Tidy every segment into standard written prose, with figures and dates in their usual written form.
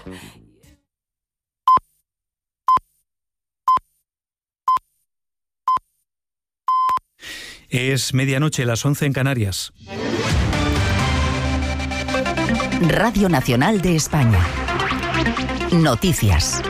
Es medianoche, las 11 en Canarias. Radio Nacional de España. Noticias.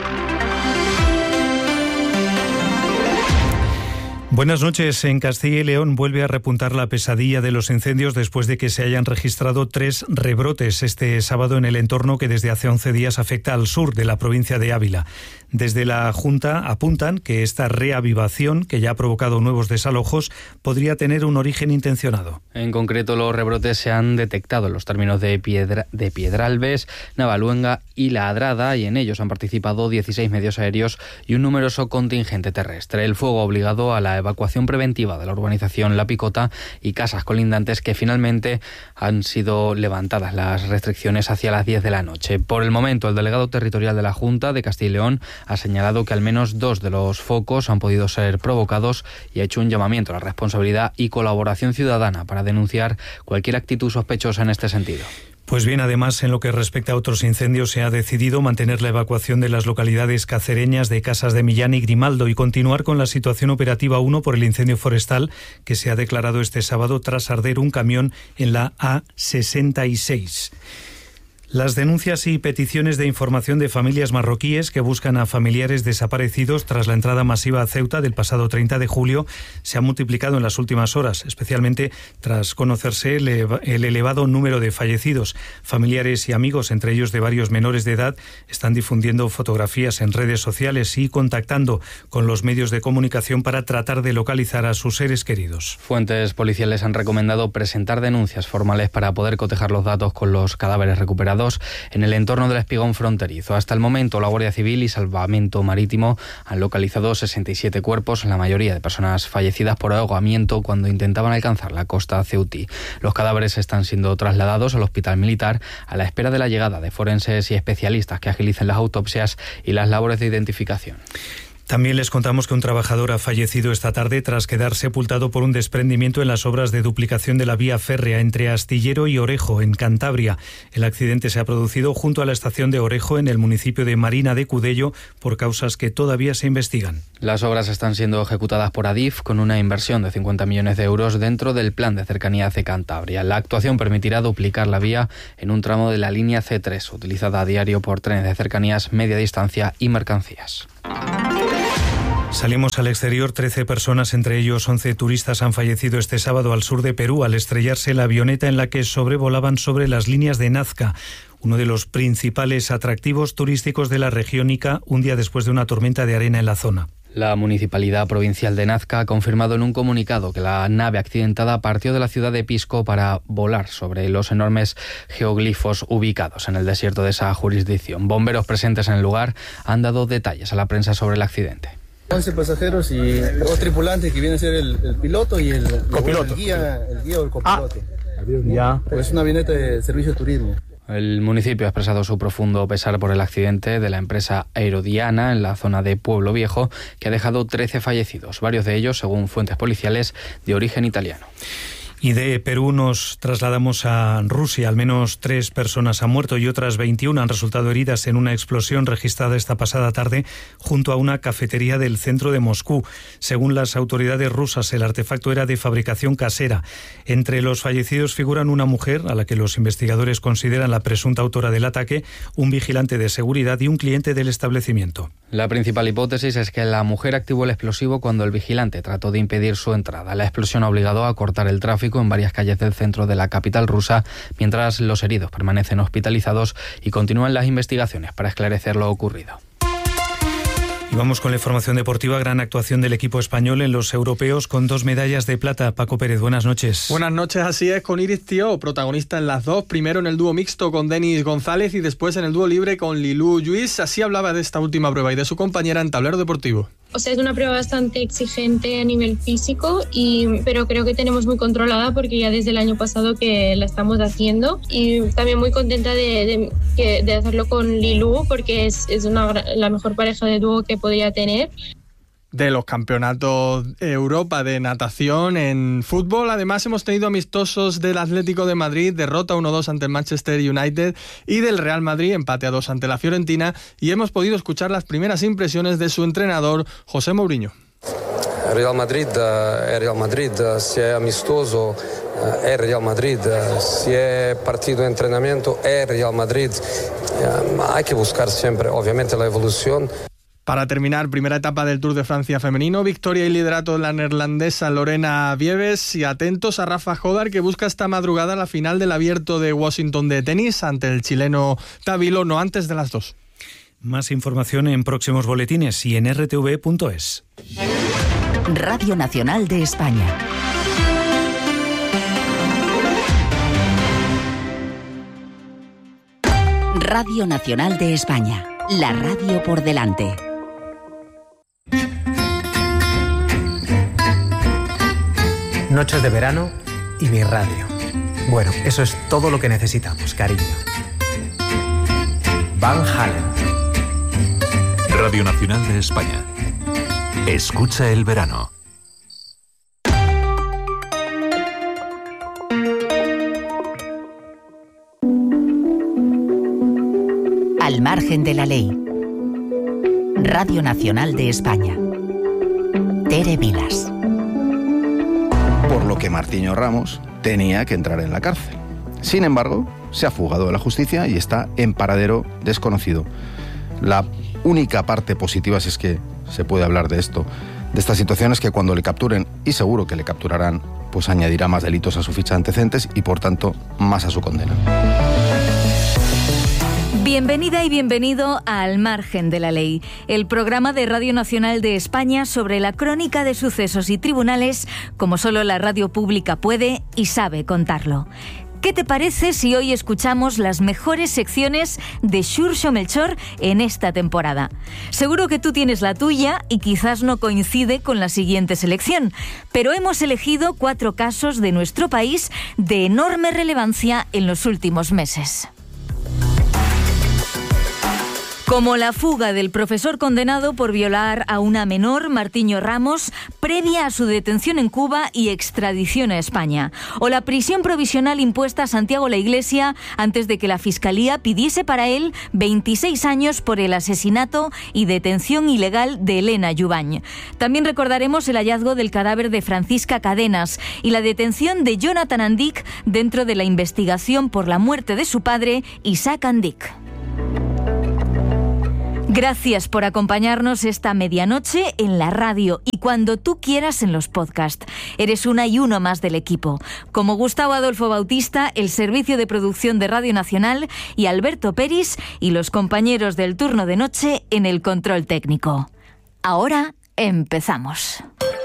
Buenas noches. En Castilla y León vuelve a repuntar la pesadilla de los incendios después de que se hayan registrado 3 rebrotes este sábado en el entorno que desde hace 11 días afecta al sur de la provincia de Ávila. Desde la Junta apuntan que esta reavivación, que ya ha provocado nuevos desalojos, podría tener un origen intencionado. En concreto, los rebrotes se han detectado en los términos de Piedralbes, Navaluenga y La Adrada, y en ellos han participado 16 medios aéreos y un numeroso contingente terrestre. El fuego ha obligado a la evacuación preventiva de la urbanización La Picota y casas colindantes, que finalmente han sido levantadas las restricciones hacia las 10 de la noche. Por el momento, el delegado territorial de la Junta de Castilla y León ha señalado que al menos 2 de los focos han podido ser provocados y ha hecho un llamamiento a la responsabilidad y colaboración ciudadana para denunciar cualquier actitud sospechosa en este sentido. Pues bien, además, en lo que respecta a otros incendios, se ha decidido mantener la evacuación de las localidades cacereñas de Casas de Millán y Grimaldo y continuar con la situación operativa 1 por el incendio forestal que se ha declarado este sábado tras arder un camión en la A66. Las denuncias y peticiones de información de familias marroquíes que buscan a familiares desaparecidos tras la entrada masiva a Ceuta del pasado 30 de julio se han multiplicado en las últimas horas, especialmente tras conocerse el elevado número de fallecidos. Familiares y amigos, entre ellos de varios menores de edad, están difundiendo fotografías en redes sociales y contactando con los medios de comunicación para tratar de localizar a sus seres queridos. Fuentes policiales han recomendado presentar denuncias formales para poder cotejar los datos con los cadáveres recuperados en el entorno del espigón fronterizo. Hasta el momento, la Guardia Civil y Salvamento Marítimo han localizado 67 cuerpos, la mayoría de personas fallecidas por ahogamiento cuando intentaban alcanzar la costa ceutí. Los cadáveres están siendo trasladados al Hospital Militar a la espera de la llegada de forenses y especialistas que agilicen las autopsias y las labores de identificación. También les contamos que un trabajador ha fallecido esta tarde tras quedar sepultado por un desprendimiento en las obras de duplicación de la vía férrea entre Astillero y Orejo, en Cantabria. El accidente se ha producido junto a la estación de Orejo, en el municipio de Marina de Cudello, por causas que todavía se investigan. Las obras están siendo ejecutadas por Adif con una inversión de 50 millones de euros dentro del Plan de Cercanías de Cantabria. La actuación permitirá duplicar la vía en un tramo de la línea C3, utilizada a diario por trenes de cercanías, media distancia y mercancías. Salimos al exterior. 13 personas, entre ellos 11 turistas, han fallecido este sábado al sur de Perú al estrellarse la avioneta en la que sobrevolaban sobre las líneas de Nazca, uno de los principales atractivos turísticos de la región Ica, un día después de una tormenta de arena en la zona. La Municipalidad Provincial de Nazca ha confirmado en un comunicado que la nave accidentada partió de la ciudad de Pisco para volar sobre los enormes geoglifos ubicados en el desierto de esa jurisdicción. Bomberos presentes en el lugar han dado detalles a la prensa sobre el accidente. 11 pasajeros y 2 tripulantes, que viene a ser el piloto y el copiloto. El guía o el copiloto. Ya. Pues es una avioneta de servicio de turismo. El municipio ha expresado su profundo pesar por el accidente de la empresa Aerodiana en la zona de Pueblo Viejo, que ha dejado 13 fallecidos, varios de ellos, según fuentes policiales, de origen italiano. Y de Perú nos trasladamos a Rusia. Al menos 3 personas han muerto y otras 21 han resultado heridas en una explosión registrada esta pasada tarde junto a una cafetería del centro de Moscú. Según las autoridades rusas, el artefacto era de fabricación casera. Entre los fallecidos figuran una mujer, a la que los investigadores consideran la presunta autora del ataque, un vigilante de seguridad y un cliente del establecimiento. La principal hipótesis es que la mujer activó el explosivo cuando el vigilante trató de impedir su entrada. La explosión ha obligado a cortar el tráfico en varias calles del centro de la capital rusa, mientras los heridos permanecen hospitalizados y continúan las investigaciones para esclarecer lo ocurrido. Y vamos con la información deportiva. Gran actuación del equipo español en los europeos con 2 medallas de plata. Paco Pérez, buenas noches. Buenas noches, así es, con Iris Thiaw, protagonista en las 2, primero en el dúo mixto con Denis González y después en el dúo libre con Lilou Lluís. Así hablaba de esta última prueba y de su compañera en tablero deportivo. O sea, es una prueba bastante exigente a nivel físico, pero creo que tenemos muy controlada porque ya desde el año pasado que la estamos haciendo, y también muy contenta de hacerlo con Lilou porque es la mejor pareja de dúo que podría tener. de los campeonatos Europa de natación. En fútbol, además, hemos tenido amistosos del Atlético de Madrid, derrota 1-2 ante el Manchester United, y del Real Madrid, empate a 2 ante la Fiorentina, y hemos podido escuchar las primeras impresiones de su entrenador, José Mourinho. Real Madrid è Real Madrid, si è amistoso è Real Madrid, si è partido de entrenamiento è Real Madrid. Hay que buscar siempre, obviamente, la evolución. Para terminar, primera etapa del Tour de Francia femenino, victoria y liderato de la neerlandesa Lorena Wiebes, y atentos a Rafa Jodar, que busca esta madrugada la final del Abierto de Washington de tenis ante el chileno Tavilo, no antes de las 2. Más información en próximos boletines y en rtv.es. Radio Nacional de España. Radio Nacional de España. La radio por delante. Noches de verano y mi radio. Bueno, eso es todo lo que necesitamos, cariño. Van Halen. Radio Nacional de España. Escucha el verano. Al margen de la ley. Radio Nacional de España. Tere Vilas. Por lo que Martiño Ramos tenía que entrar en la cárcel. Sin embargo, se ha fugado de la justicia y está en paradero desconocido. La única parte positiva, si es que se puede hablar de esto, de esta situación, es que cuando le capturen, y seguro que le capturarán, pues añadirá más delitos a su ficha de antecedentes y, por tanto, más a su condena. Bienvenida y bienvenido a Al margen de la ley, el programa de Radio Nacional de España sobre la crónica de sucesos y tribunales como solo la radio pública puede y sabe contarlo. ¿Qué te parece si hoy escuchamos las mejores secciones de Xurxo Melchor en esta temporada? Seguro que tú tienes la tuya y quizás no coincide con la siguiente selección, pero hemos elegido 4 casos de nuestro país de enorme relevancia en los últimos meses. Como la fuga del profesor condenado por violar a una menor, Martiño Ramos, previa a su detención en Cuba y extradición a España. O la prisión provisional impuesta a Santiago La Iglesia antes de que la Fiscalía pidiese para él 26 años por el asesinato y detención ilegal de Elena Yubañ. También recordaremos el hallazgo del cadáver de Francisca Cadenas y la detención de Jonathan Andic dentro de la investigación por la muerte de su padre, Isaac Andic. Gracias por acompañarnos esta medianoche en la radio y cuando tú quieras en los podcasts. Eres una y uno más del equipo. Como Gustavo Adolfo Bautista, el servicio de producción de Radio Nacional, y Alberto Peris y los compañeros del turno de noche en el control técnico. Ahora empezamos.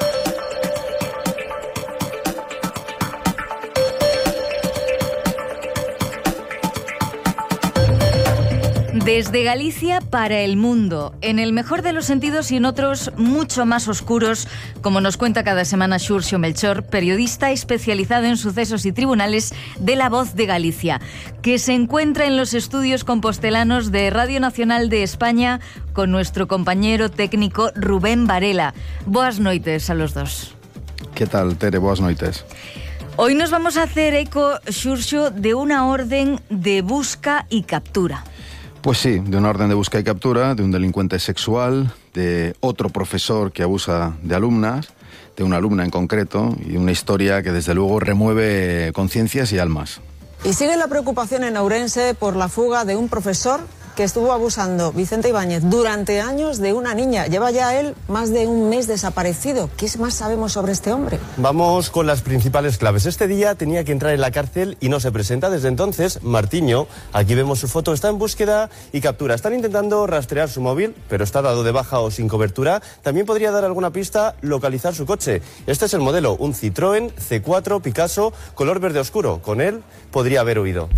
Desde Galicia para el mundo, en el mejor de los sentidos y en otros mucho más oscuros, como nos cuenta cada semana Xurxo Melchor, periodista especializado en sucesos y tribunales de La Voz de Galicia, que se encuentra en los estudios compostelanos de Radio Nacional de España con nuestro compañero técnico Rubén Varela. Boas noites a los dos. ¿Qué tal, Tere? Boas noites. Hoy nos vamos a hacer eco, Xurxo, de una orden de busca y captura. Pues sí, de una orden de busca y captura, de un delincuente sexual, de otro profesor que abusa de alumnas, de una alumna en concreto, y una historia que desde luego remueve conciencias y almas. Y sigue la preocupación en Ourense por la fuga de un profesor que estuvo abusando, Vicente Ibáñez, durante años de una niña. Lleva ya él más de un mes desaparecido. ¿Qué más sabemos sobre este hombre? Vamos con las principales claves. Este día tenía que entrar en la cárcel y no se presenta. Desde entonces, Martiño, aquí vemos su foto, está en búsqueda y captura. Están intentando rastrear su móvil, pero está dado de baja o sin cobertura. También podría dar alguna pista, localizar su coche. Este es el modelo, un Citroën C4 Picasso, color verde oscuro. Con él podría haber huido.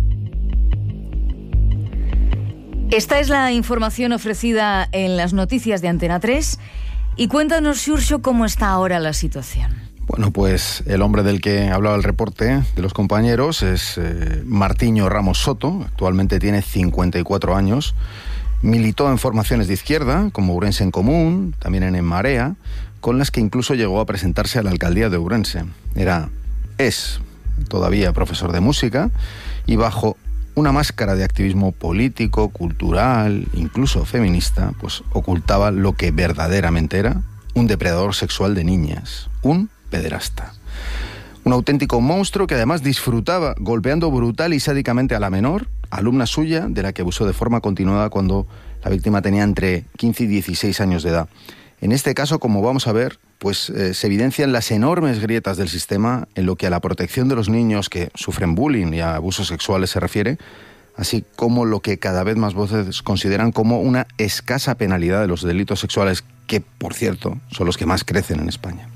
Esta es la información ofrecida en las noticias de Antena 3. Y cuéntanos, Xurxo, cómo está ahora la situación. Bueno, pues el hombre del que hablaba el reporte de los compañeros es Martiño Ramos Soto. Actualmente tiene 54 años Militó en formaciones de izquierda, como Ourense en Común, también en Marea, con las que incluso llegó a presentarse a la alcaldía de Ourense. Es todavía profesor de música y bajo una máscara de activismo político, cultural, incluso feminista, pues ocultaba lo que verdaderamente era un depredador sexual de niñas, un pederasta. Un auténtico monstruo que además disfrutaba golpeando brutal y sádicamente a la menor, alumna suya, de la que abusó de forma continuada cuando la víctima tenía entre 15 y 16 años de edad. En este caso, como vamos a ver, pues se evidencian las enormes grietas del sistema en lo que a la protección de los niños que sufren bullying y abusos sexuales se refiere, así como lo que cada vez más voces consideran como una escasa penalidad de los delitos sexuales, que, por cierto, son los que más crecen en España.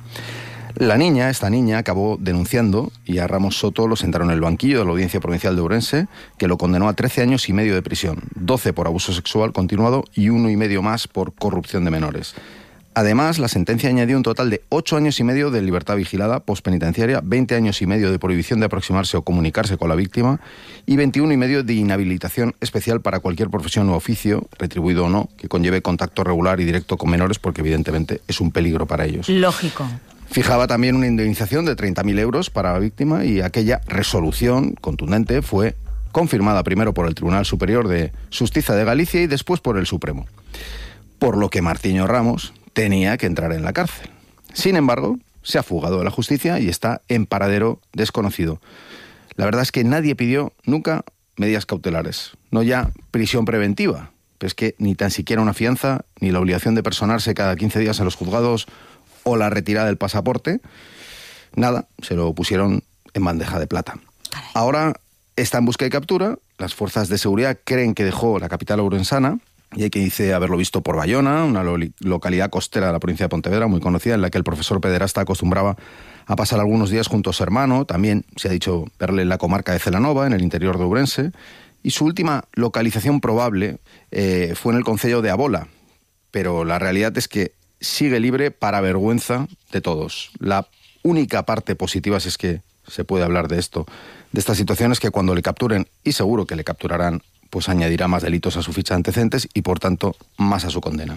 Esta niña, acabó denunciando y a Ramos Soto lo sentaron en el banquillo de la Audiencia Provincial de Ourense, que lo condenó a 13 años y medio de prisión, 12 por abuso sexual continuado y 1 y medio más por corrupción de menores. Además, la sentencia añadió un total de 8 años y medio de libertad vigilada postpenitenciaria, 20 años y medio de prohibición de aproximarse o comunicarse con la víctima y 21 y medio de inhabilitación especial para cualquier profesión o oficio, retribuido o no, que conlleve contacto regular y directo con menores, porque evidentemente es un peligro para ellos. Lógico. Fijaba también una indemnización de 30.000 euros para la víctima y aquella resolución contundente fue confirmada primero por el Tribunal Superior de Xustiza de Galicia y después por el Supremo. Por lo que Martiño Ramos tenía que entrar en la cárcel. Sin embargo, se ha fugado de la justicia y está en paradero desconocido. La verdad es que nadie pidió nunca medidas cautelares, no ya prisión preventiva, pero es que ni tan siquiera una fianza, ni la obligación de personarse cada 15 días a los juzgados o la retirada del pasaporte, nada, se lo pusieron en bandeja de plata. Ahora está en busca y captura, las fuerzas de seguridad creen que dejó la capital ourensana, y hay quien dice haberlo visto por Bayona, una localidad costera de la provincia de Pontevedra, muy conocida, en la que el profesor pederasta acostumbraba a pasar algunos días junto a su hermano. También se ha dicho verle en la comarca de Celanova, en el interior de Ourense. Y su última localización probable fue en el concello de Abola. Pero la realidad es que sigue libre para vergüenza de todos. La única parte positiva, si es que se puede hablar de esto, de esta situación, es que cuando le capturen, y seguro que le capturarán, pues añadirá más delitos a su ficha de antecedentes y, por tanto, más a su condena.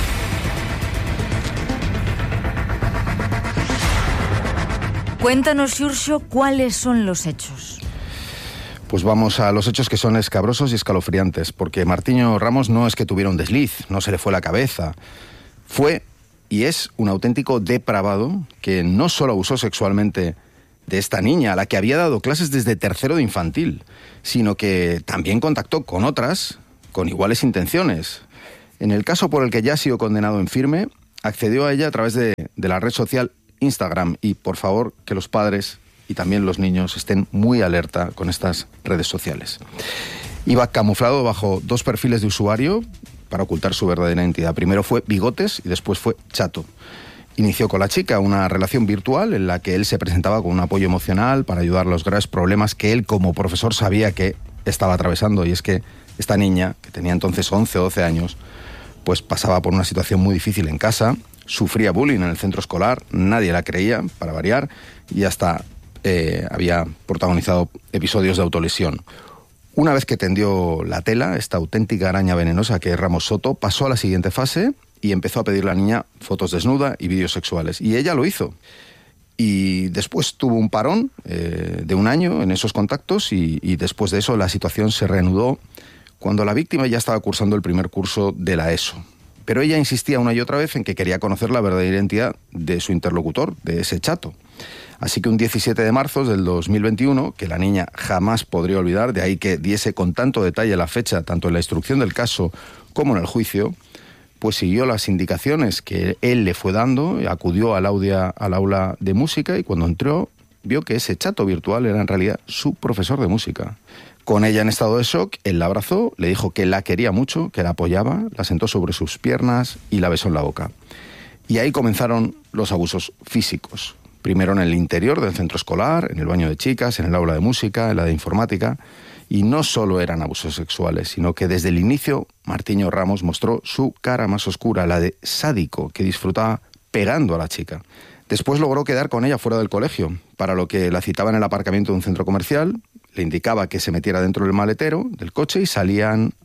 Cuéntanos, Xurxo, ¿cuáles son los hechos? Pues vamos a los hechos, que son escabrosos y escalofriantes, porque Martiño Ramos no es que tuviera un desliz, no se le fue la cabeza. Fue y es un auténtico depravado que no solo abusó sexualmente de esta niña, a la que había dado clases desde tercero de infantil, sino que también contactó con otras con iguales intenciones. En el caso por el que ya ha sido condenado en firme, accedió a ella a través de la red social Instagram, y por favor que los padres y también los niños estén muy alerta con estas redes sociales. Iba camuflado bajo 2 perfiles de usuario para ocultar su verdadera identidad. Primero fue Bigotes y después fue Chato. Inició con la chica una relación virtual en la que él se presentaba con un apoyo emocional para ayudar a los graves problemas que él como profesor sabía que estaba atravesando, y es que esta niña, que tenía entonces 11 o 12 años, pues pasaba por una situación muy difícil en casa, sufría bullying en el centro escolar, nadie la creía, para variar, y hasta había protagonizado episodios de autolesión. Una vez que tendió la tela, esta auténtica araña venenosa que es Ramos Soto pasó a la siguiente fase y empezó a pedirle a la niña fotos desnuda y vídeos sexuales. Y ella lo hizo. Y después tuvo un parón de 1 año en esos contactos y después de eso la situación se reanudó cuando la víctima ya estaba cursando el primer curso de la ESO. Pero ella insistía una y otra vez en que quería conocer la verdadera identidad de su interlocutor, de ese Chato. Así que un 17 de marzo del 2021, que la niña jamás podría olvidar, de ahí que diese con tanto detalle la fecha, tanto en la instrucción del caso como en el juicio, pues siguió las indicaciones que él le fue dando, acudió al aula de música, y cuando entró vio que ese Chato virtual era en realidad su profesor de música. Con ella en estado de shock, él la abrazó, le dijo que la quería mucho, que la apoyaba, la sentó sobre sus piernas y la besó en la boca. Y ahí comenzaron los abusos físicos. Primero en el interior del centro escolar, en el baño de chicas, en el aula de música, en la de informática. Y no solo eran abusos sexuales, sino que desde el inicio Martiño Ramos mostró su cara más oscura, la de sádico, que disfrutaba pegando a la chica. Después logró quedar con ella fuera del colegio, para lo que la citaba en el aparcamiento de un centro comercial, le indicaba que se metiera dentro del maletero del coche y salían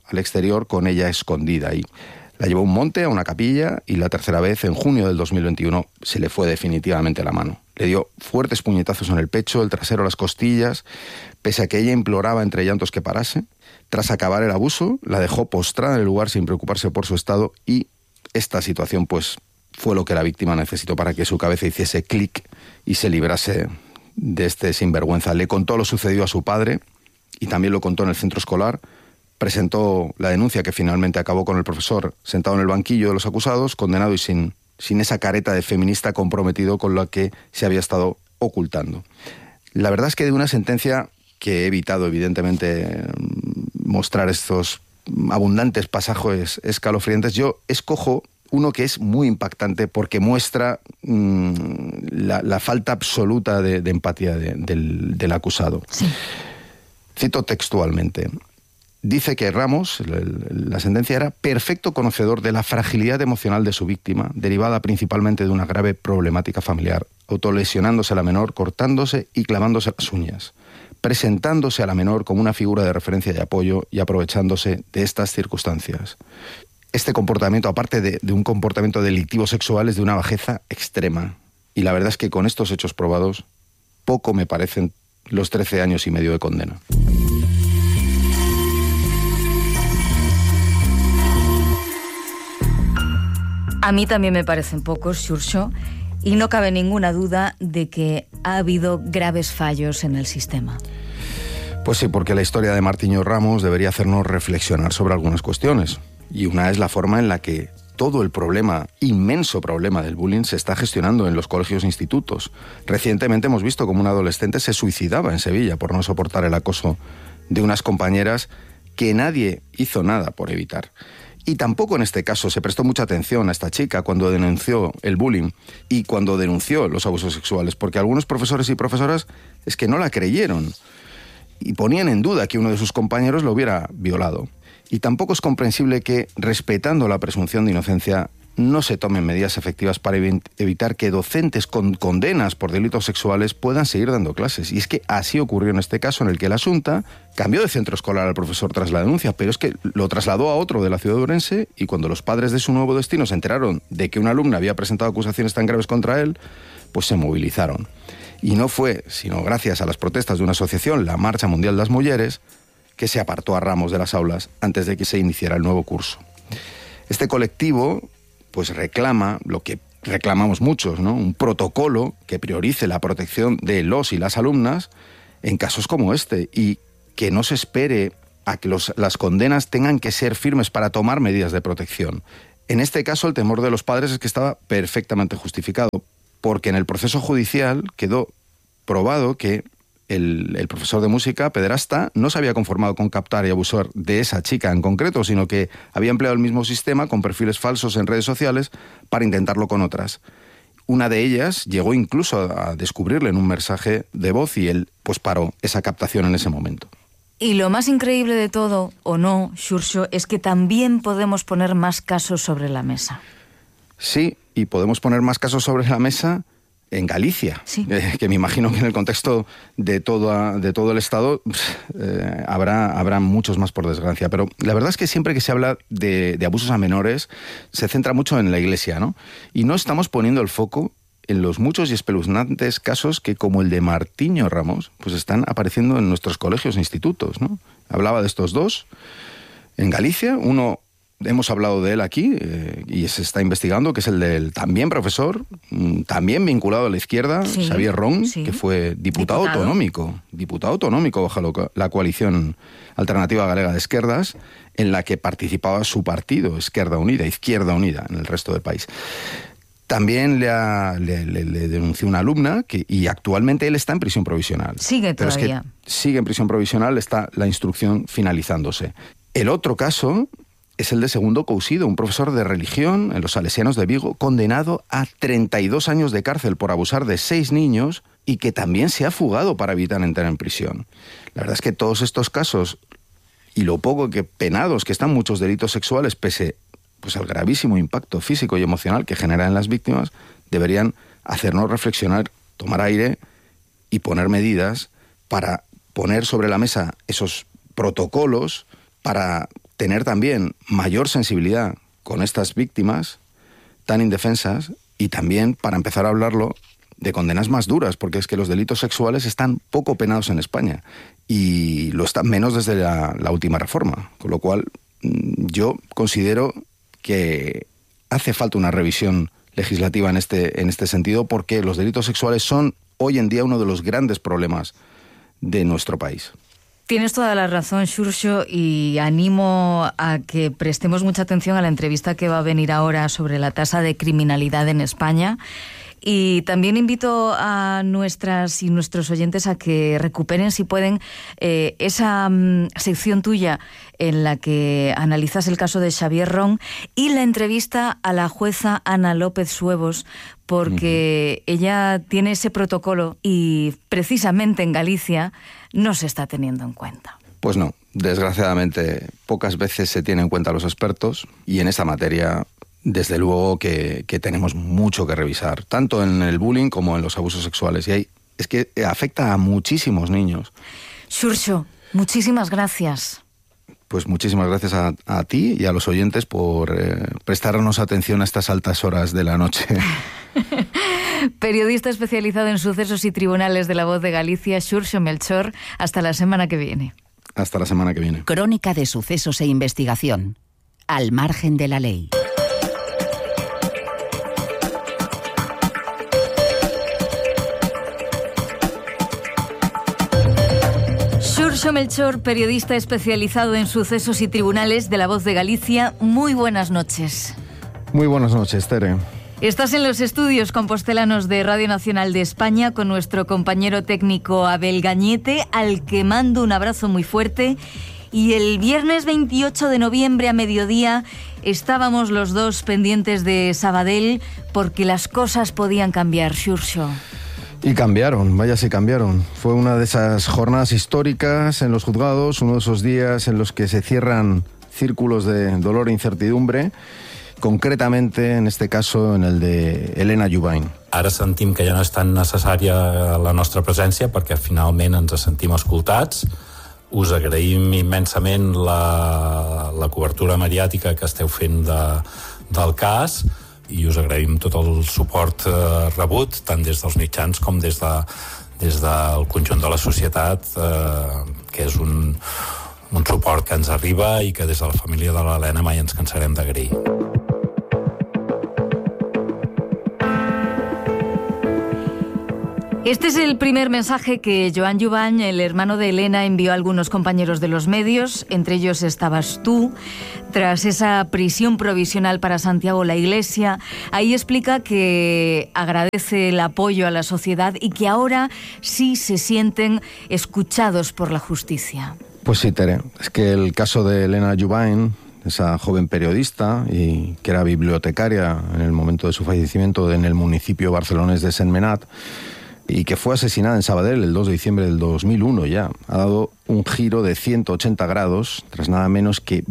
al exterior con ella escondida ahí. La llevó a un monte, a una capilla, y la tercera vez, en junio del 2021, se le fue definitivamente la mano. Le dio fuertes puñetazos en el pecho, el trasero, las costillas, pese a que ella imploraba entre llantos que parase. Tras acabar el abuso, la dejó postrada en el lugar sin preocuparse por su estado, y esta situación pues fue lo que la víctima necesitó para que su cabeza hiciese clic y se librase de este sinvergüenza. Le contó lo sucedido a su padre y también lo contó en el centro escolar. Presentó la denuncia que finalmente acabó con el profesor sentado en el banquillo de los acusados, condenado y sin esa careta de feminista comprometido con la que se había estado ocultando. La verdad es que de una sentencia que he evitado, evidentemente, mostrar estos abundantes pasajes escalofriantes, yo escojo uno que es muy impactante porque muestra la falta absoluta de empatía del acusado. Sí. Cito textualmente. Dice que Ramos, la sentencia, era perfecto conocedor de la fragilidad emocional de su víctima, derivada principalmente de una grave problemática familiar, autolesionándose a la menor, cortándose y clavándose las uñas, presentándose a la menor como una figura de referencia y apoyo y aprovechándose de estas circunstancias. Este comportamiento, aparte de un comportamiento delictivo sexual, es de una bajeza extrema. Y la verdad es que con estos hechos probados, poco me parecen los 13 años y medio de condena. A mí también me parecen pocos, Xurxo, y no cabe ninguna duda de que ha habido graves fallos en el sistema. Pues sí, porque la historia de Martiño Ramos debería hacernos reflexionar sobre algunas cuestiones. Y una es la forma en la que todo el problema, inmenso problema del bullying, se está gestionando en los colegios e institutos. Recientemente hemos visto cómo un adolescente se suicidaba en Sevilla por no soportar el acoso de unas compañeras que nadie hizo nada por evitar. Y tampoco en este caso se prestó mucha atención a esta chica cuando denunció el bullying y cuando denunció los abusos sexuales, porque algunos profesores y profesoras es que no la creyeron y ponían en duda que uno de sus compañeros lo hubiera violado. Y tampoco es comprensible que, respetando la presunción de inocencia, no se tomen medidas efectivas para evitar que docentes con condenas por delitos sexuales puedan seguir dando clases. Y es que así ocurrió en este caso, en el que la Xunta cambió de centro escolar al profesor tras la denuncia, pero es que lo trasladó a otro de la ciudad de Ourense, y cuando los padres de su nuevo destino se enteraron de que una alumna había presentado acusaciones tan graves contra él, pues se movilizaron. Y no fue sino gracias a las protestas de una asociación, la Marcha Mundial de las Mujeres, que se apartó a Ramos de las aulas antes de que se iniciara el nuevo curso. Este colectivo pues reclama lo que reclamamos muchos, ¿no? Un protocolo que priorice la protección de los y las alumnas en casos como este, y que no se espere a que las condenas tengan que ser firmes para tomar medidas de protección. En este caso, el temor de los padres es que estaba perfectamente justificado, porque en el proceso judicial quedó probado que el profesor de música, pederasta, no se había conformado con captar y abusar de esa chica en concreto, sino que había empleado el mismo sistema con perfiles falsos en redes sociales para intentarlo con otras. Una de ellas llegó incluso a descubrirle en un mensaje de voz y él pues paró esa captación en ese momento. Y lo más increíble de todo, o no, Xurxo, es que también podemos poner más casos sobre la mesa. Sí, y podemos poner más casos sobre la mesa en Galicia, sí. Que me imagino que en el contexto de todo el Estado habrá muchos más, por desgracia. Pero la verdad es que siempre que se habla de abusos a menores se centra mucho en la Iglesia, ¿no? Y no estamos poniendo el foco en los muchos y espeluznantes casos que, como el de Martiño Ramos, pues están apareciendo en nuestros colegios e institutos, ¿no? Hablaba de estos dos en Galicia, uno hemos hablado de él aquí y se está investigando, que es el del también profesor, también vinculado a la izquierda, sí, Xavier Ron, sí, que fue diputado autonómico bajo la coalición Alternativa Galega de Esquerdas, en la que participaba su partido, Izquierda Unida, en el resto del país. También le denunció una alumna y actualmente él está en prisión provisional. Sigue todavía. Pero es que sigue en prisión provisional, está la instrucción finalizándose. El otro caso es el de Segundo Cousido, un profesor de religión en los Salesianos de Vigo, condenado a 32 años de cárcel por abusar de 6 niños y que también se ha fugado para evitar entrar en prisión. La verdad es que todos estos casos, y lo poco que penados que están muchos delitos sexuales, pese pues al gravísimo impacto físico y emocional que generan en las víctimas, deberían hacernos reflexionar, tomar aire y poner medidas para poner sobre la mesa esos protocolos para tener también mayor sensibilidad con estas víctimas tan indefensas y también, para empezar a hablarlo, de condenas más duras, porque es que los delitos sexuales están poco penados en España y lo están menos desde la última reforma, con lo cual yo considero que hace falta una revisión legislativa en este sentido, porque los delitos sexuales son hoy en día uno de los grandes problemas de nuestro país. Tienes toda la razón, Xurxo, y animo a que prestemos mucha atención a la entrevista que va a venir ahora sobre la tasa de criminalidad en España. Y también invito a nuestras y nuestros oyentes a que recuperen, si pueden, esa sección tuya en la que analizas el caso de Xavier Ron y la entrevista a la jueza Ana López Suevos, porque ella tiene ese protocolo y precisamente en Galicia no se está teniendo en cuenta. Pues no, desgraciadamente pocas veces se tienen en cuenta a los expertos y en esta materia desde luego que tenemos mucho que revisar, tanto en el bullying como en los abusos sexuales. Y es que afecta a muchísimos niños. Xurxo, muchísimas gracias. Pues muchísimas gracias a ti y a los oyentes por prestarnos atención a estas altas horas de la noche. Periodista especializado en sucesos y tribunales de La Voz de Galicia, Xurxo Melchor. Hasta la semana que viene. Hasta la semana que viene. Crónica de sucesos e investigación. Al margen de la ley. Xurxo Melchor, periodista especializado en sucesos y tribunales de La Voz de Galicia. Muy buenas noches. Muy buenas noches, Tere. Estás en los estudios compostelanos de Radio Nacional de España con nuestro compañero técnico Abel Gañete, al que mando un abrazo muy fuerte. Y el viernes 28 de noviembre a mediodía estábamos los dos pendientes de Sabadell porque las cosas podían cambiar, Xurxo. Y cambiaron, vaya si cambiaron. Fue una de esas jornadas históricas en los juzgados, uno de esos días en los que se cierran círculos de dolor e incertidumbre, concretamente en este caso en el de Elena Jubany. Ara sentim que ja no és tan necessària la nostra presència perquè finalment ens sentim escoltats. Us agraïm immensament la cobertura mediàtica que esteu fent del cas i us agraïm tot el suport rebut, tant des dels mitjans com des del conjunt de la societat, que és un suport que ens arriba i que des de la família de l'Helena mai ens cansarem d'agrair. Este es el primer mensaje que Joan Jubany, el hermano de Elena, envió a algunos compañeros de los medios. Entre ellos estabas tú. Tras esa prisión provisional para Santiago la Iglesia, ahí explica que agradece el apoyo a la sociedad y que ahora sí se sienten escuchados por la justicia. Pues sí, Tere. Es que el caso de Elena Jubany, esa joven periodista y que era bibliotecaria en el momento de su fallecimiento en el municipio barcelonés de Sentmenat, y que fue asesinada en Sabadell el 2 de diciembre del 2001 ya, ha dado un giro de 180 grados tras nada menos que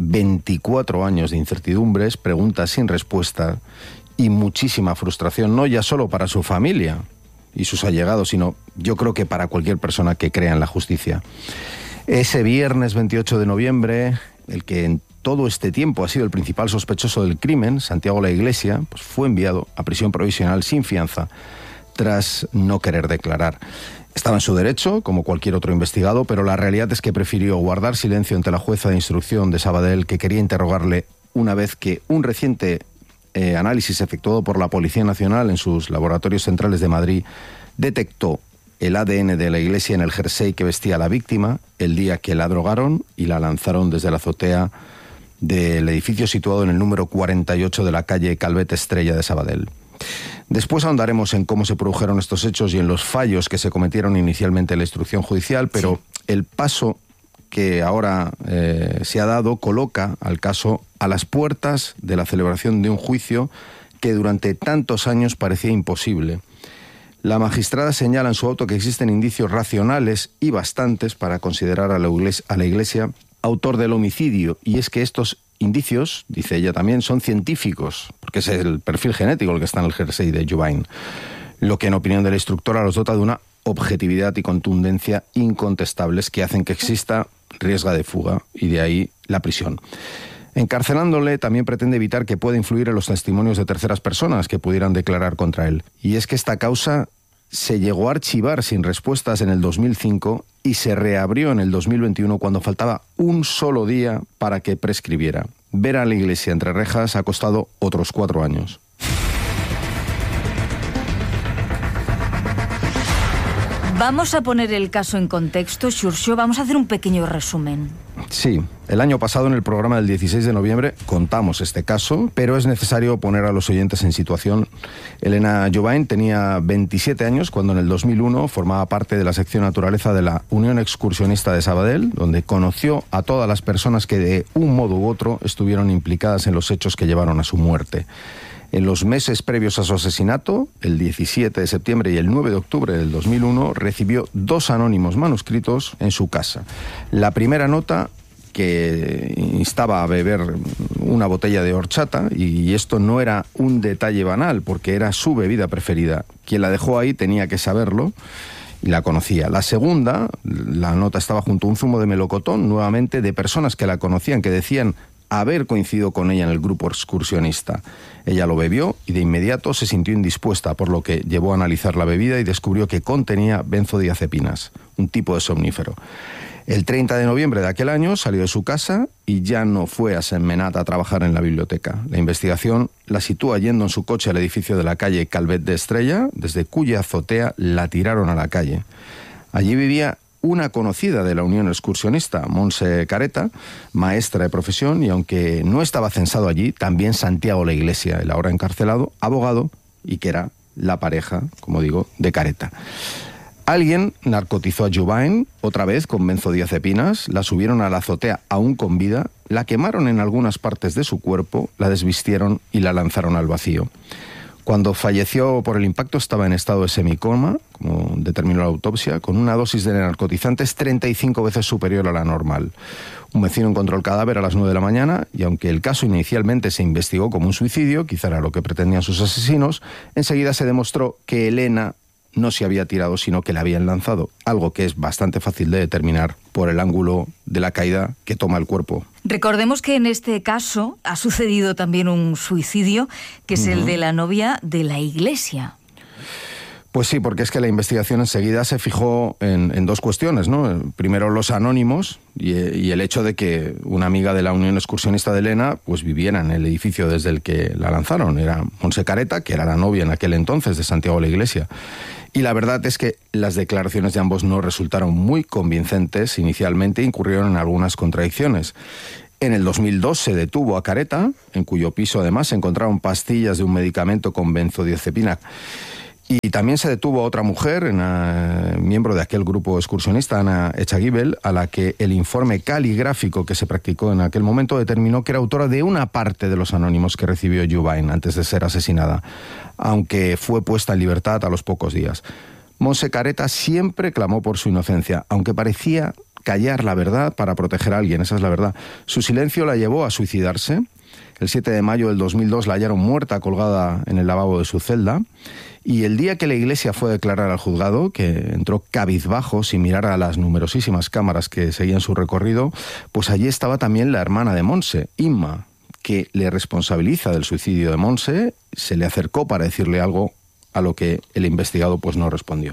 24 años de incertidumbres, preguntas sin respuesta y muchísima frustración, no ya solo para su familia y sus allegados, sino yo creo que para cualquier persona que crea en la justicia. Ese viernes 28 de noviembre, el que en todo este tiempo ha sido el principal sospechoso del crimen, Santiago la Iglesia, pues fue enviado a prisión provisional sin fianza tras no querer declarar. Estaba en su derecho, como cualquier otro investigado, pero la realidad es que prefirió guardar silencio ante la jueza de instrucción de Sabadell, que quería interrogarle una vez que un reciente análisis efectuado por la Policía Nacional en sus laboratorios centrales de Madrid detectó el ADN de la Iglesia en el jersey que vestía la víctima el día que la drogaron y la lanzaron desde la azotea del edificio situado en el número 48 de la calle Calvet Estrella de Sabadell. Después ahondaremos en cómo se produjeron estos hechos y en los fallos que se cometieron inicialmente en la instrucción judicial, pero el paso que ahora se ha dado coloca al caso a las puertas de la celebración de un juicio que durante tantos años parecía imposible. La magistrada señala en su auto que existen indicios racionales y bastantes para considerar a la Iglesia autor del homicidio, y es que estos indicios, dice ella también, son científicos, porque es el perfil genético el que está en el jersey de Jubany, lo que en opinión de la instructora los dota de una objetividad y contundencia incontestables que hacen que exista riesga de fuga y de ahí la prisión. Encarcelándole también pretende evitar que pueda influir en los testimonios de terceras personas que pudieran declarar contra él. Y es que esta causa se llegó a archivar sin respuestas en el 2005 y se reabrió en el 2021 cuando faltaba un solo día para que prescribiera. Ver a la Iglesia entre rejas ha costado otros 4 años. Vamos a poner el caso en contexto, Xurxo. Vamos a hacer un pequeño resumen. Sí, el año pasado en el programa del 16 de noviembre contamos este caso, pero es necesario poner a los oyentes en situación. Elena Jovany tenía 27 años cuando en el 2001 formaba parte de la sección naturaleza de la Unión Excursionista de Sabadell, donde conoció a todas las personas que de un modo u otro estuvieron implicadas en los hechos que llevaron a su muerte. En los meses previos a su asesinato, el 17 de septiembre y el 9 de octubre del 2001, recibió 2 anónimos manuscritos en su casa. La primera nota, que instaba a beber una botella de horchata, y esto no era un detalle banal, porque era su bebida preferida. Quien la dejó ahí tenía que saberlo y la conocía. La segunda, la nota estaba junto a un zumo de melocotón, nuevamente de personas que la conocían, que decían haber coincidido con ella en el grupo excursionista. Ella lo bebió y de inmediato se sintió indispuesta, por lo que llevó a analizar la bebida y descubrió que contenía benzodiazepinas, un tipo de somnífero. El 30 de noviembre de aquel año salió de su casa y ya no fue a Sentmenat a trabajar en la biblioteca. La investigación la sitúa yendo en su coche al edificio de la calle Calvet de Estrella, desde cuya azotea la tiraron a la calle. Allí vivía una conocida de la Unión Excursionista, Montse Careta, maestra de profesión, y aunque no estaba censado allí, también Santiago La Iglesia, el ahora encarcelado, abogado, y que era la pareja, como digo, de Careta. Alguien narcotizó a Jovany, otra vez con benzodiazepinas, la subieron a la azotea aún con vida, la quemaron en algunas partes de su cuerpo, la desvistieron y la lanzaron al vacío. Cuando falleció por el impacto estaba en estado de semicoma, como determinó la autopsia, con una dosis de narcotizantes 35 veces superior a la normal. Un vecino encontró el cadáver a las 9 de la mañana y aunque el caso inicialmente se investigó como un suicidio, quizá era lo que pretendían sus asesinos, enseguida se demostró que Elena no se había tirado, sino que la habían lanzado, algo que es bastante fácil de determinar por el ángulo de la caída que toma el cuerpo. Recordemos que en este caso ha sucedido también un suicidio, que es el de la novia de la Iglesia. Pues sí, porque es que la investigación enseguida se fijó en 2 cuestiones, ¿no? Primero, los anónimos y el hecho de que una amiga de la Unión Excursionista de Elena pues viviera en el edificio desde el que la lanzaron. Era Montse Careta, que era la novia en aquel entonces de Santiago La Iglesia. Y la verdad es que las declaraciones de ambos no resultaron muy convincentes inicialmente, incurrieron en algunas contradicciones. En el 2002 se detuvo a Careta, en cuyo piso además se encontraron pastillas de un medicamento con benzodiazepina. Y también se detuvo a otra mujer, miembro de aquel grupo excursionista, Ana Echagüibel, a la que el informe caligráfico que se practicó en aquel momento determinó que era autora de una parte de los anónimos que recibió Jovany antes de ser asesinada, aunque fue puesta en libertad a los pocos días. Montse Careta siempre clamó por su inocencia, aunque parecía callar la verdad para proteger a alguien, esa es la verdad. Su silencio la llevó a suicidarse. El 7 de mayo del 2002 la hallaron muerta colgada en el lavabo de su celda. Y el día que la Iglesia fue a declarar al juzgado, que entró cabizbajo sin mirar a las numerosísimas cámaras que seguían su recorrido, pues allí estaba también la hermana de Montse, Inma, que le responsabiliza del suicidio de Montse. Se le acercó para decirle algo a lo que el investigado pues no respondió.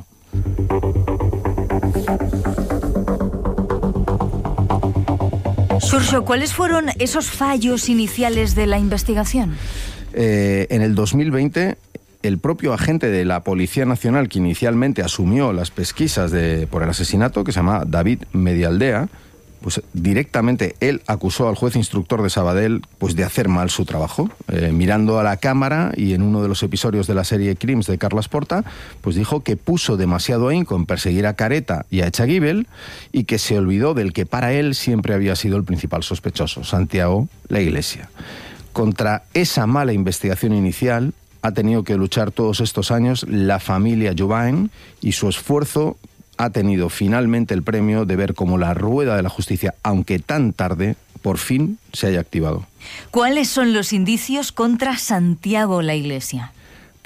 Xurxo, ¿cuáles fueron esos fallos iniciales de la investigación? En el 2020... el propio agente de la Policía Nacional que inicialmente asumió las pesquisas por el asesinato, que se llama David Medialdea, pues directamente él acusó al juez instructor de Sabadell pues de hacer mal su trabajo. Mirando a la cámara y en uno de los episodios de la serie Crims de Carles Porta, pues dijo que puso demasiado ahínco en perseguir a Careta y a Echagüibel y que se olvidó del que para él siempre había sido el principal sospechoso, Santiago La Iglesia. Contra esa mala investigación inicial ha tenido que luchar todos estos años la familia Jovany y su esfuerzo ha tenido finalmente el premio de ver cómo la rueda de la justicia, aunque tan tarde, por fin se haya activado. ¿Cuáles son los indicios contra Santiago La Iglesia?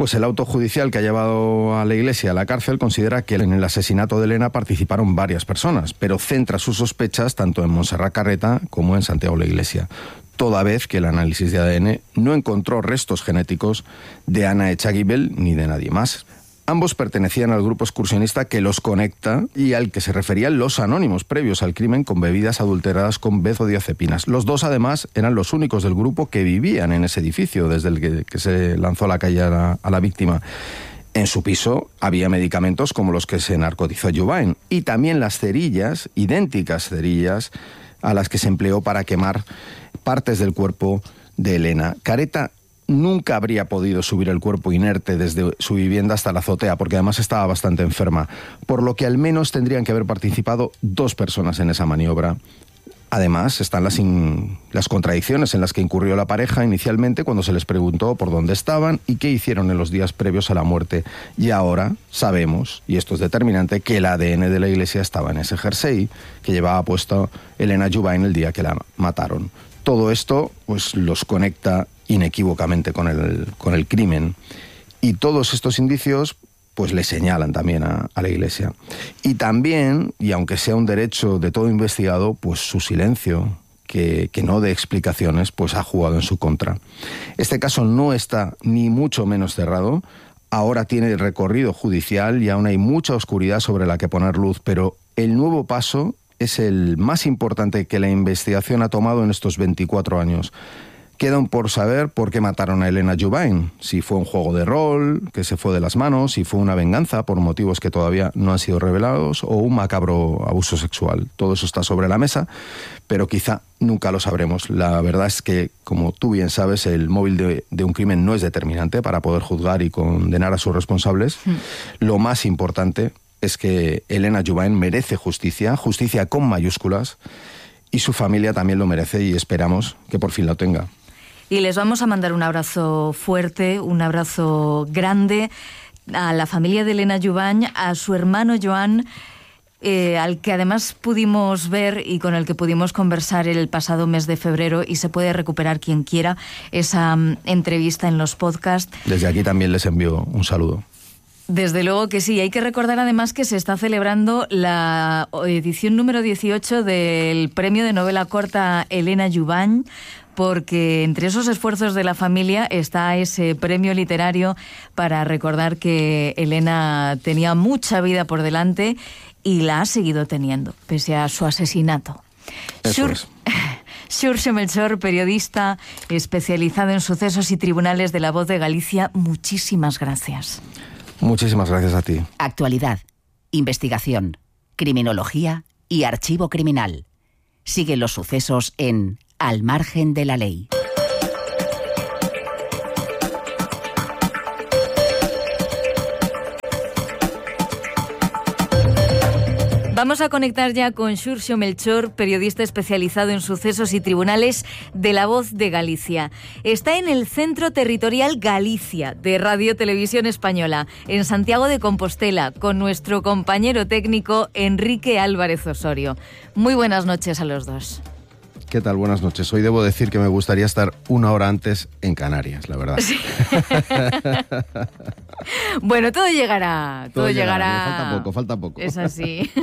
Pues el auto judicial que ha llevado a la Iglesia a la cárcel considera que en el asesinato de Elena participaron varias personas, pero centra sus sospechas tanto en Montserrat Carreta como en Santiago la Iglesia, toda vez que el análisis de ADN no encontró restos genéticos de Ana Echagüibel ni de nadie más. Ambos pertenecían al grupo excursionista que los conecta y al que se referían los anónimos previos al crimen con bebidas adulteradas con benzodiazepinas. Los dos, además, eran los únicos del grupo que vivían en ese edificio desde el que se lanzó a la calle a la víctima. En su piso había medicamentos como los que se narcotizó Juvine y también las cerillas, idénticas cerillas, a las que se empleó para quemar partes del cuerpo de Elena. Carreta nunca habría podido subir el cuerpo inerte desde su vivienda hasta la azotea, porque además estaba bastante enferma, por lo que al menos tendrían que haber participado 2 personas en esa maniobra. Además, están las contradicciones en las que incurrió la pareja inicialmente cuando se les preguntó por dónde estaban y qué hicieron en los días previos a la muerte. Y ahora sabemos, y esto es determinante, que el ADN de la Iglesia estaba en ese jersey que llevaba puesto Elena Juvine el día que la mataron. Todo esto pues los conecta inequívocamente con el crimen. Y todos estos indicios pues le señalan también a la Iglesia. Y también, y aunque sea un derecho de todo investigado, pues su silencio, que no dé explicaciones, pues ha jugado en su contra. Este caso no está ni mucho menos cerrado. Ahora tiene recorrido judicial y aún hay mucha oscuridad sobre la que poner luz, pero el nuevo paso es el más importante que la investigación ha tomado en estos 24 años. Quedan por saber por qué mataron a Elena Juvine, si fue un juego de rol que se fue de las manos, si fue una venganza por motivos que todavía no han sido revelados o un macabro abuso sexual. Todo eso está sobre la mesa, pero quizá nunca lo sabremos. La verdad es que, como tú bien sabes, el móvil de un crimen no es determinante para poder juzgar y condenar a sus responsables. Lo más importante es que Elena Juvine merece justicia, justicia con mayúsculas, y su familia también lo merece y esperamos que por fin lo tenga. Y les vamos a mandar un abrazo fuerte, un abrazo grande a la familia de Elena Juvine, a su hermano Joan, al que además pudimos ver y con el que pudimos conversar el pasado mes de febrero, y se puede recuperar quien quiera esa entrevista en los podcasts. Desde aquí también les envío un saludo. Desde luego que sí. Hay que recordar además que se está celebrando la edición número 18 del premio de novela corta Elena Juvine, porque entre esos esfuerzos de la familia está ese premio literario para recordar que Elena tenía mucha vida por delante y la ha seguido teniendo, pese a su asesinato. Xurxo Melchor, periodista especializado en sucesos y tribunales de La Voz de Galicia, muchísimas gracias. Muchísimas gracias a ti. Actualidad, investigación, criminología y archivo criminal. Sigue los sucesos en Al Margen de la Ley. Vamos a conectar ya con Xurxo Melchor, periodista especializado en sucesos y tribunales de La Voz de Galicia. Está en el Centro Territorial Galicia de Radio Televisión Española, en Santiago de Compostela, con nuestro compañero técnico Enrique Álvarez Osorio. Muy buenas noches a los dos. ¿Qué tal? Buenas noches. Hoy debo decir que me gustaría estar 1 hora antes en Canarias, la verdad. Sí. Bueno, todo llegará. Todo llegará. Falta poco. Es así.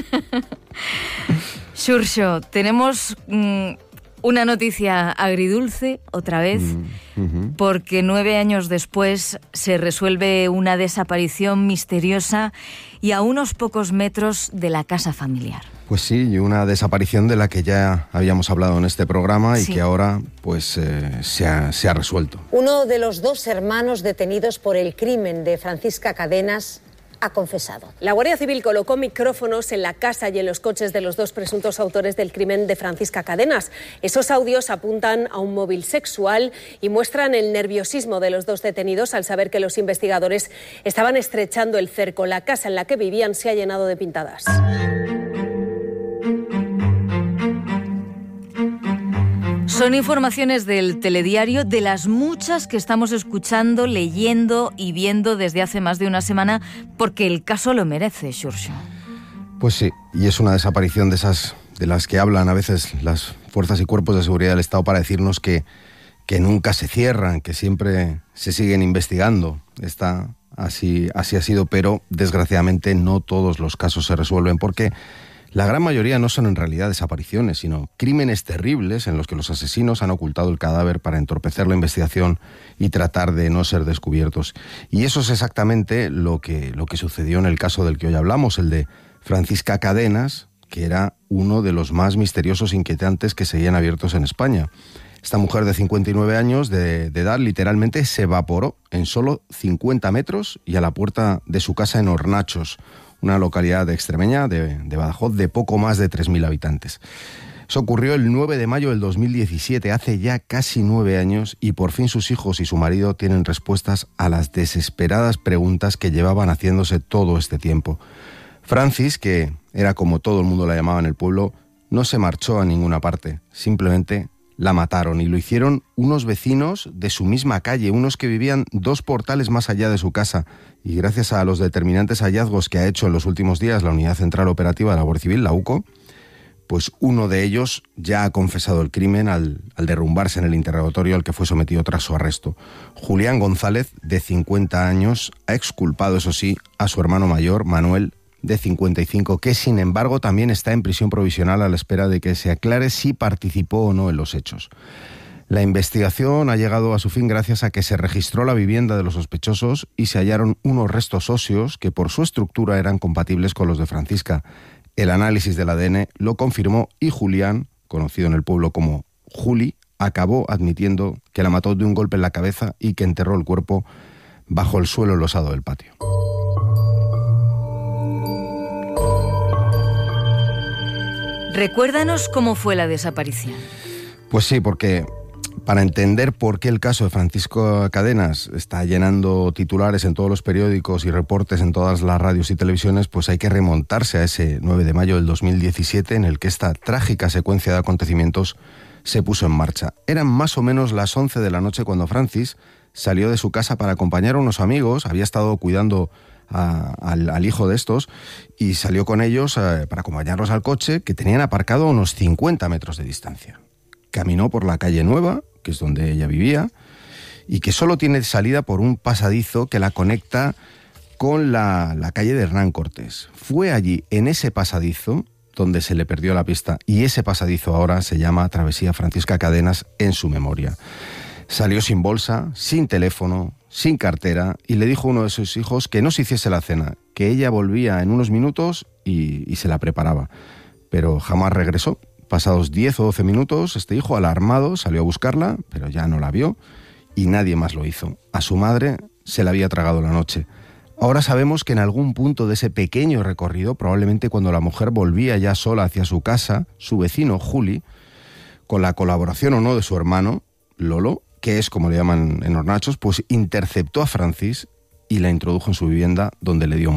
Xurxo, tenemos una noticia agridulce, otra vez, porque 9 años después se resuelve una desaparición misteriosa y a unos pocos metros de la casa familiar. Pues sí, y una desaparición de la que ya habíamos hablado en este programa y que ahora pues se ha resuelto. Uno de los 2 hermanos detenidos por el crimen de Francisca Cadenas ha confesado. La Guardia Civil colocó micrófonos en la casa y en los coches de los 2 presuntos autores del crimen de Francisca Cadenas. Esos audios apuntan a un móvil sexual y muestran el nerviosismo de los 2 detenidos al saber que los investigadores estaban estrechando el cerco. La casa en la que vivían se ha llenado de pintadas. Son informaciones del telediario, de las muchas que estamos escuchando, leyendo y viendo desde hace más de una semana, porque el caso lo merece, Xurxo. Pues sí, y es una desaparición de las que hablan a veces las fuerzas y cuerpos de seguridad del Estado para decirnos que que nunca se cierran, que siempre se siguen investigando. Así ha sido, pero desgraciadamente no todos los casos se resuelven, porque la gran mayoría no son en realidad desapariciones, sino crímenes terribles en los que los asesinos han ocultado el cadáver para entorpecer la investigación y tratar de no ser descubiertos. Y eso es exactamente lo que sucedió en el caso del que hoy hablamos, el de Francisca Cadenas, que era uno de los más misteriosos e inquietantes que seguían abiertos en España. Esta mujer de 59 años de edad literalmente se evaporó en solo 50 metros y a la puerta de su casa en Hornachos, una localidad extremeña de Badajoz de poco más de 3.000 habitantes. Eso ocurrió el 9 de mayo del 2017, hace ya casi 9 años, y por fin sus hijos y su marido tienen respuestas a las desesperadas preguntas que llevaban haciéndose todo este tiempo. Francis, que era como todo el mundo la llamaba en el pueblo, no se marchó a ninguna parte, simplemente la mataron, y lo hicieron unos vecinos de su misma calle, unos que vivían 2 portales más allá de su casa, y gracias a los determinantes hallazgos que ha hecho en los últimos días la Unidad Central Operativa de la Guardia Civil, la UCO, pues uno de ellos ya ha confesado el crimen al derrumbarse en el interrogatorio al que fue sometido tras su arresto. Julián González, de 50 años, ha exculpado, eso sí, a su hermano mayor, Manuel, de 55, que sin embargo también está en prisión provisional a la espera de que se aclare si participó o no en los hechos. La investigación ha llegado a su fin gracias a que se registró la vivienda de los sospechosos y se hallaron unos restos óseos que por su estructura eran compatibles con los de Francisca. El análisis del ADN lo confirmó y Julián, conocido en el pueblo como Juli, acabó admitiendo que la mató de un golpe en la cabeza y que enterró el cuerpo bajo el suelo enlosado del patio. Recuérdanos cómo fue la desaparición. Pues sí, porque para entender por qué el caso de Francisco Cadenas está llenando titulares en todos los periódicos y reportes en todas las radios y televisiones, pues hay que remontarse a ese 9 de mayo del 2017 en el que esta trágica secuencia de acontecimientos se puso en marcha. Eran más o menos las 11 de la noche cuando Francis salió de su casa para acompañar a unos amigos, había estado cuidando al hijo de estos, y salió con ellos para acompañarlos al coche que tenían aparcado a unos 50 metros de distancia. Caminó por la calle Nueva, que es donde ella vivía, y que solo tiene salida por un pasadizo que la conecta con la calle de Hernán Cortés. Fue allí, en ese pasadizo, donde se le perdió la pista, y ese pasadizo ahora se llama Travesía Francisca Cadenas en su memoria. Salió sin bolsa, sin teléfono, sin cartera, y le dijo a uno de sus hijos que no se hiciese la cena, que ella volvía en unos minutos y se la preparaba. Pero jamás regresó. Pasados 10 o 12 minutos, este hijo, alarmado, salió a buscarla, pero ya no la vio, y nadie más lo hizo. A su madre se la había tragado la noche. Ahora sabemos que en algún punto de ese pequeño recorrido, probablemente cuando la mujer volvía ya sola hacia su casa, su vecino, Juli, con la colaboración o no de su hermano, Lolo, que es como le llaman en Hornachos, pues interceptó a Francis y la introdujo en su vivienda, donde le dio